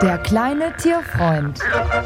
Der kleine Tierfreund.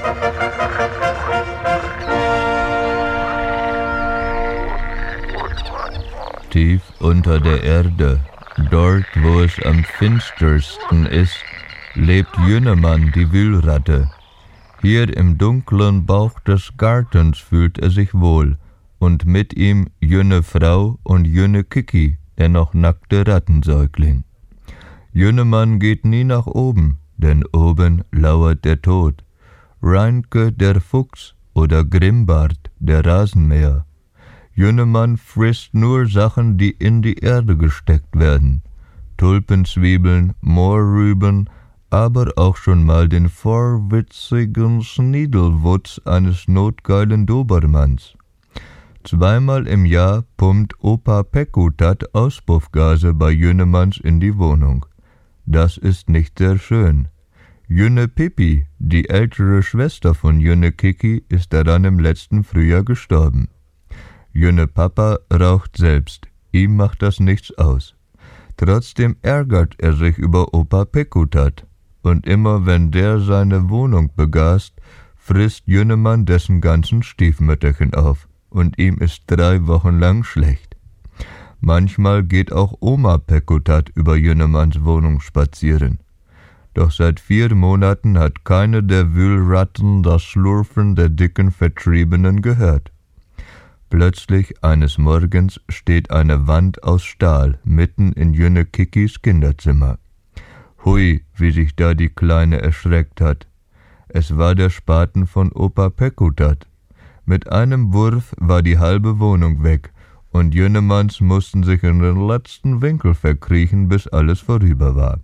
Tief unter der Erde, dort wo es am finstersten ist, lebt Jünnemann die Wühlratte. Hier im dunklen Bauch des Gartens fühlt er sich wohl, und mit ihm Jünne Frau und Jünne Kiki, der noch nackte Rattensäugling. Jünnemann geht nie nach oben, denn oben lauert der Tod. Reinke der Fuchs oder Grimbart der Rasenmäher. Jünnemann frisst nur Sachen, die in die Erde gesteckt werden. Tulpenzwiebeln, Mohrrüben, aber auch schon mal den vorwitzigen Schniedelwutz eines notgeilen Dobermanns. Zweimal im Jahr pumpt Opa Pekutat Auspuffgase bei Jünnemanns in die Wohnung. Das ist nicht sehr schön. Jünne Pippi, die ältere Schwester von Jünne Kiki, ist daran im letzten Frühjahr gestorben. Jünne Papa raucht selbst, ihm macht das nichts aus. Trotzdem ärgert er sich über Opa Pekutat, und immer wenn der seine Wohnung begast, frisst Jünnemann dessen ganzen Stiefmütterchen auf, und ihm ist 3 Wochen lang schlecht. Manchmal geht auch Oma Pekutat über Jünnemanns Wohnung spazieren. Doch seit 4 Monaten hat keine der Wühlratten das Schlurfen der dicken Vertriebenen gehört. Plötzlich eines Morgens steht eine Wand aus Stahl mitten in Jünne Kikis Kinderzimmer. Hui, wie sich da die Kleine erschreckt hat. Es war der Spaten von Opa Pekutat. Mit einem Wurf war die halbe Wohnung weg, und Jünnemanns mussten sich in den letzten Winkel verkriechen, bis alles vorüber war.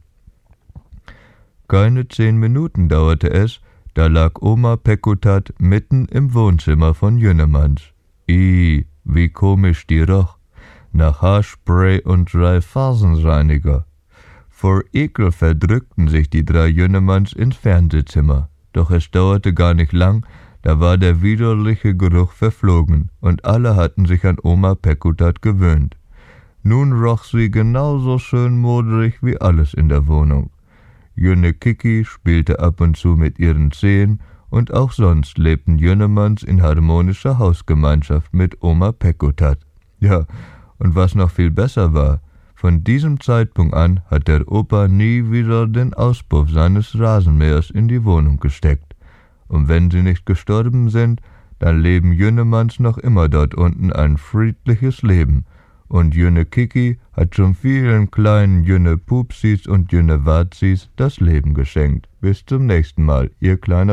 Keine 10 Minuten dauerte es, da lag Oma Pekutat mitten im Wohnzimmer von Jünnemanns. Wie komisch die roch, nach Haarspray und 3 Phasenreiniger. Vor Ekel verdrückten sich die 3 Jünnemanns ins Fernsehzimmer, doch es dauerte gar nicht lang, da war der widerliche Geruch verflogen, und alle hatten sich an Oma Pekutat gewöhnt. Nun roch sie genauso schön modrig wie alles in der Wohnung. Jünne Kiki spielte ab und zu mit ihren Zehen, und auch sonst lebten Jünnemanns in harmonischer Hausgemeinschaft mit Oma Pekutat. Ja, und was noch viel besser war, von diesem Zeitpunkt an hat der Opa nie wieder den Auspuff seines Rasenmähers in die Wohnung gesteckt. Und wenn sie nicht gestorben sind, dann leben Jünnemanns noch immer dort unten ein friedliches Leben. Und Jünne Kiki hat schon vielen kleinen Jünne Pupsis und Jünne Wazis das Leben geschenkt. Bis zum nächsten Mal, ihr kleiner